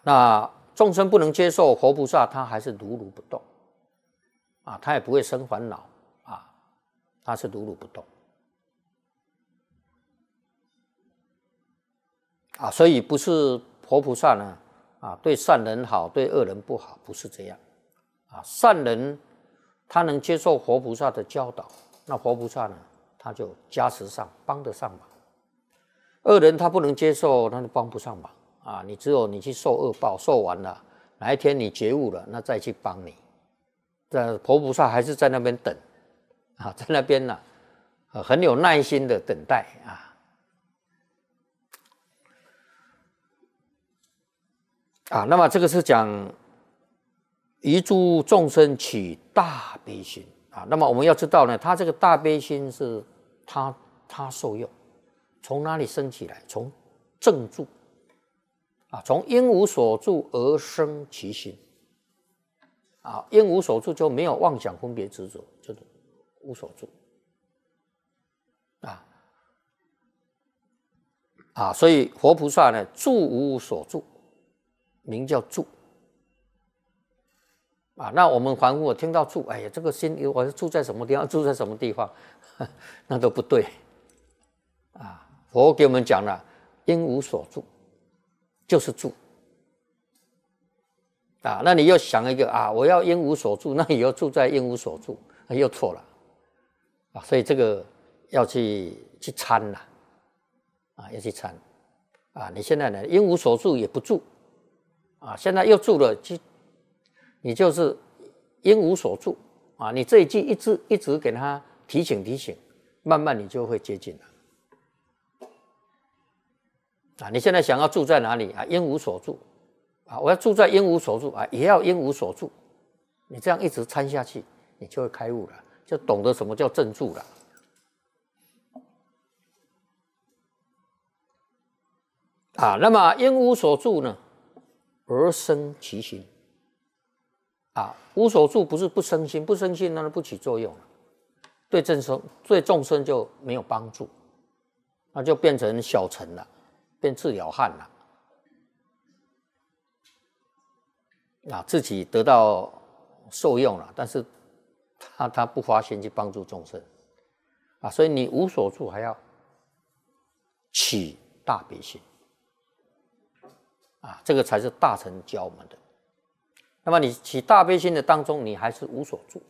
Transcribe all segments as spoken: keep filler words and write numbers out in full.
那众生不能接受，活菩萨他还是如如不动啊，他也不会生烦恼啊，他是如如不动啊，所以不是活菩萨呢啊，对善人好，对恶人不好，不是这样啊。善人他能接受活菩萨的教导，那活菩萨呢，他就加持上，帮得上忙。恶人他不能接受，他就帮不上忙啊。你只有你去受恶报，受完了，哪一天你觉悟了，那再去帮你。这活菩萨还是在那边等啊，在那边呢、啊，很有耐心的等待啊。啊，那么这个是讲于诸众生起大悲心啊。那么我们要知道呢，他这个大悲心是他他受用，从哪里生起来？从正住啊，从因无所住而生其心啊。因无所住就没有妄想分别执着，就是无所住啊啊。所以活菩萨呢，住无所住。名叫住啊，那我们凡夫我听到住，哎呀，这个心我是住在什么地方？住在什么地方？那都不对啊。佛给我们讲了，因无所住就是住啊。那你又想一个啊，我要因无所住，那你又住在因无所住，又错了啊。所以这个要去去参了啊，要去参啊。你现在呢，因无所住也不住。啊，现在又住了，就你就是因无所住啊！你这一句一直一直给他提醒提醒，慢慢你就会接近了。啊，你现在想要住在哪里啊？因无所住啊！我要住在因无所住啊，也要因无所住。你这样一直参下去，你就会开悟了，就懂得什么叫正住了。啊，那么因无所住呢？而生其心啊，无所住不是不生心，不生心那就不起作用了，对众生对众生就没有帮助，那就变成小乘了，变自了汉了，啊，自己得到受用了，但是他他不发心去帮助众生啊，所以你无所住还要起大悲心。啊，这个才是大乘教我们的。那么你起大悲心的当中，你还是无所住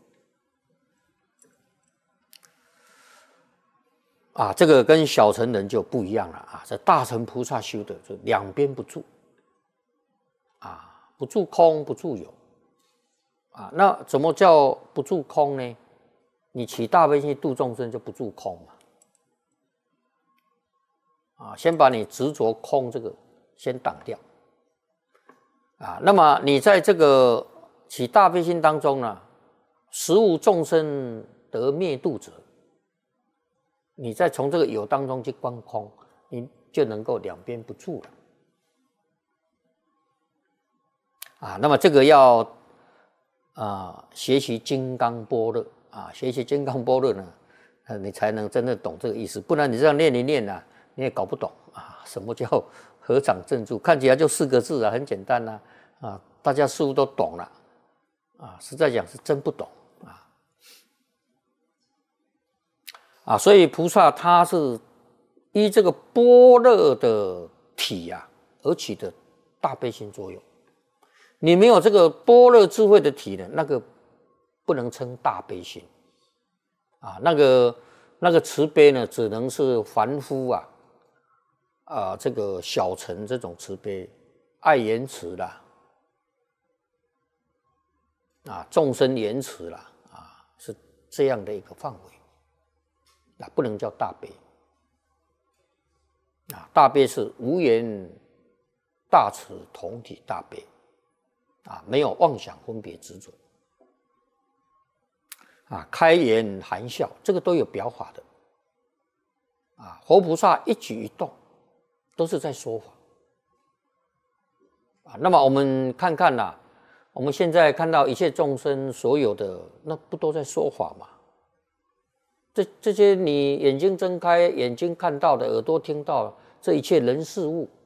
啊，这个跟小乘人就不一样了啊。这大乘菩萨修的就两边不住啊，不住空，不住有啊。那怎么叫不住空呢？你起大悲心度众生就不住空嘛。啊，先把你执着空这个先挡掉。啊，那么你在这个起大悲心当中呢，实无众生得灭度者，你再从这个有当中去观空，你就能够两边不住了。啊，那么这个要啊学习金刚般若啊，学习金刚般若呢，呃，你才能真的懂这个意思，不然你这样念一念啊，你也搞不懂啊，什么叫合掌正住？看起来就四个字啊，很简单啊，啊，大家似乎都懂了，啊，实在讲是真不懂啊，啊，所以菩萨他是依这个般若的体呀、啊、而起的大悲心作用。你没有这个般若智慧的体呢，那个不能称大悲心啊，那个那个慈悲呢，只能是凡夫啊。啊，这个小乘这种慈悲，爱言慈啦，啊，众生言慈啦，啊，是这样的一个范围，啊，不能叫大悲，啊，大悲是无言大慈同体大悲，啊，没有妄想分别执着，啊，开颜含笑，这个都有表法的，啊，活菩萨一举一动。都是在说法啊。那么我们看看啦、啊，我们现在看到一切众生所有的，那不都在说法吗？这这些你眼睛睁开，眼睛看到的，耳朵听到的，这一切人事物，